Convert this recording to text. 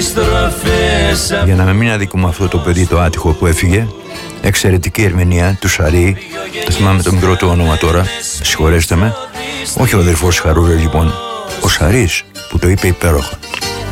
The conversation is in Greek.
Για να μην αδικούμε αυτό το παιδί το άτυχο που έφυγε, εξαιρετική ερμηνεία του Σαρή, το θυμάμαι το μικρό του όνομα τώρα, συγχωρέστε με, όχι ο αδερφός Χαρούρε λοιπόν, ο Σαρής που το είπε υπέροχα.